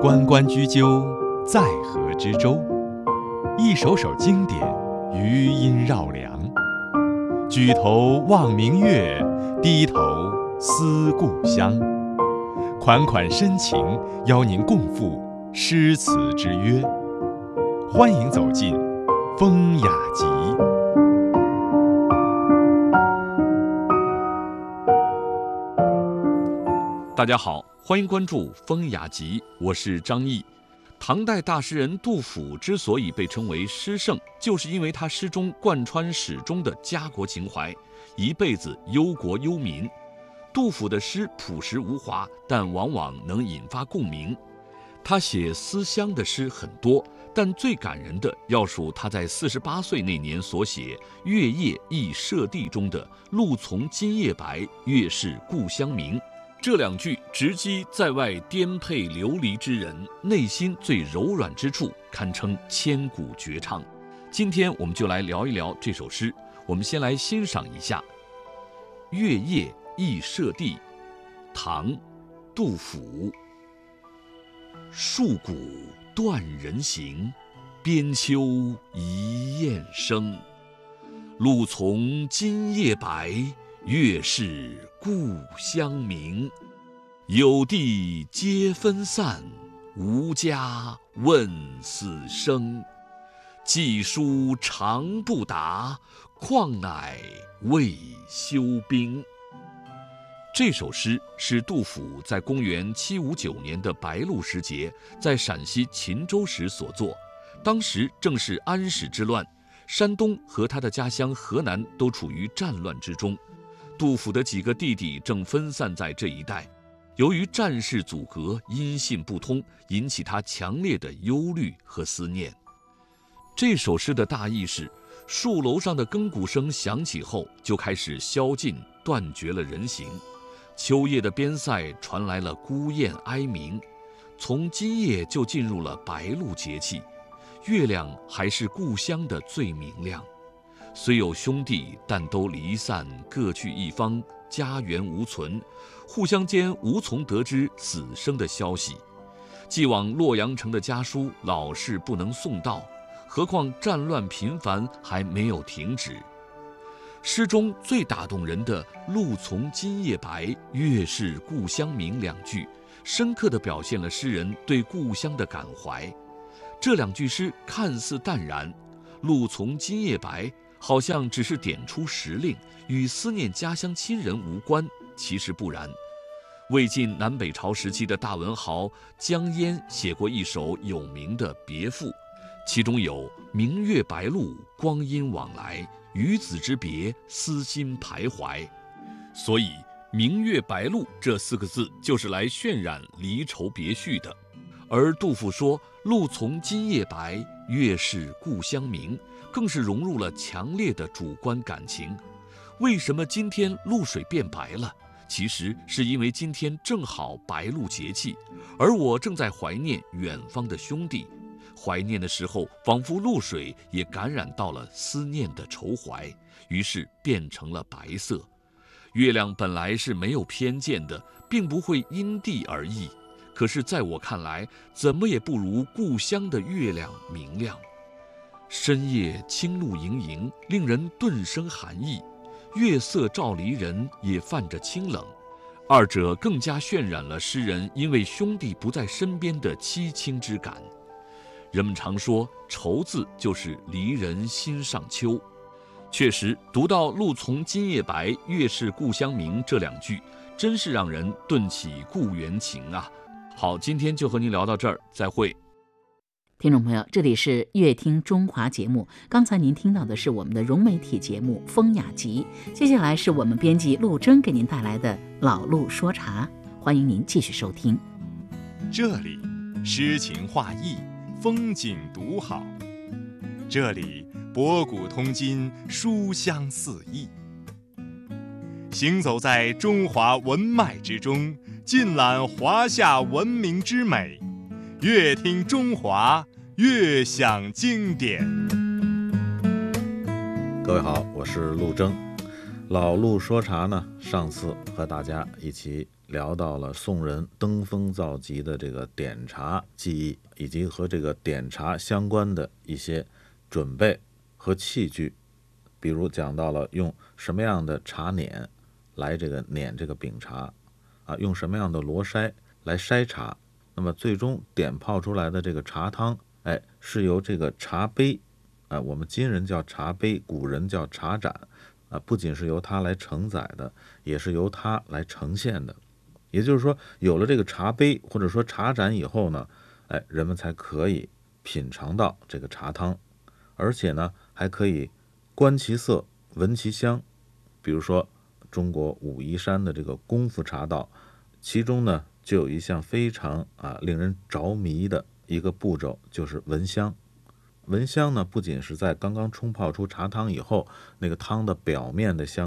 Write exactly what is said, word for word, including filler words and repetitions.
关关雎鸠，在河之洲。一首首经典，余音绕梁。举头望明月，低头思故乡。款款深情，邀您共赴诗词之约。欢迎走进风雅集。 大家好，欢迎关注风雅集，我是张毅。唐代大诗人杜甫之所以被称为诗圣，就是因为他诗中贯穿始终的家国情怀，一辈子忧国忧民。杜甫的诗朴实无华，但往往能引发共鸣。他写思乡的诗很多，但最感人的要数他在四十八岁那年所写《月夜忆舍弟》中的“露从今夜白，月是故乡明”。这两句直击在外颠沛流离之人内心最柔软之处，堪称千古绝唱。今天我们就来聊一聊这首诗。我们先来欣赏一下《月夜忆舍弟》，唐·杜甫。戍鼓断人行，边秋一雁声。露从今夜白，月是故乡明。有地皆分散，无家问死生。寄书长不达，况乃未休兵。这首诗是杜甫在公元七五九年的白露时节，在陕西秦州时所作。当时正是安史之乱，山东和他的家乡河南都处于战乱之中。杜甫的几个弟弟正分散在这一带，由于战事阻隔，音信不通，引起他强烈的忧虑和思念。这首诗的大意是，戍楼上的更鼓声响起后，就开始宵禁，断绝了人行。秋夜的边塞传来了孤雁哀鸣，从今夜就进入了白露节气，月亮还是故乡的最明亮。虽有兄弟，但都离散，各去一方，家园无存，互相间无从得知死生的消息。寄往洛阳城的家书老是不能送到，何况战乱频繁还没有停止。诗中最打动人的“露从今夜白，月是故乡明”两句，深刻地表现了诗人对故乡的感怀。这两句诗看似淡然，“露从今夜白”好像只是点出时令，与思念家乡亲人无关，其实不然。魏晋南北朝时期的大文豪江淹写过一首有名的别赋，其中有“明月白露，光阴往来，与子之别，思心徘徊”。所以“明月白露”这四个字就是来渲染离愁别绪的。而杜甫说“露从今夜白，月是故乡明”，更是融入了强烈的主观感情。为什么今天露水变白了？其实是因为今天正好白露节气，而我正在怀念远方的兄弟。怀念的时候，仿佛露水也感染到了思念的愁怀，于是变成了白色。月亮本来是没有偏见的，并不会因地而异，可是在我看来，怎么也不如故乡的月亮明亮。深夜清露盈盈，令人顿生寒意，月色照离人，也泛着清冷。二者更加渲染了诗人因为兄弟不在身边的凄清之感。人们常说愁字就是离人心上秋，确实读到“露从今夜白，月是故乡明”这两句，真是让人顿起故园情啊。好，今天就和您聊到这儿，再会。 听众朋友，这里是乐听中华节目，刚才您听到的是我们的融媒体节目《风雅集》，接下来是我们编辑陆征给您带来的老陆说茶，欢迎您继续收听。 这里诗情画意，风景独好，这里博古通今，书香四溢。行走在中华文脉之中，尽览华夏文明之美，乐听中华，乐享经典。 各位好，我是陆征。老陆说茶呢，上次和大家一起聊到了宋人登峰造极的这个点茶技艺，以及和这个点茶相关的一些准备和器具，比如讲到了用什么样的茶碾来这个碾这个饼茶啊，用什么样的罗筛来筛茶，那么最终点泡出来的这个茶汤，哎，是由这个茶杯啊，我们今人叫茶杯，古人叫茶盏啊，不仅是由它来承载的，也是由它来呈现的。也就是说，有了这个茶杯或者说茶盏以后呢，哎，人们才可以品尝到这个茶汤，而且呢，还可以观其色，闻其香。比如说，中国武夷山的这个功夫茶道，其中呢就有一项非常啊令人着迷的一个步骤，就是闻香。闻香呢，不仅是在刚刚冲泡出茶汤以后，那个汤的表面的香